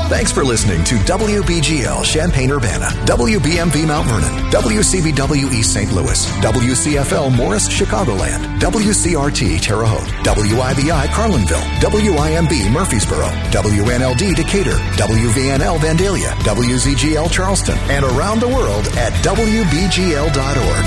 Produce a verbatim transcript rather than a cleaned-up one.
Thanks for listening to W B G L Champaign-Urbana, W B M V Mount Vernon, W C V W East Saint Louis, W C F L Morris Chicagoland, W C R T Terre Haute, W I B I Carlinville, W I M B Murfreesboro, W N L D Decatur, W V N L Vandalia, W Z G L Charleston, and around the world at W B G L dot org.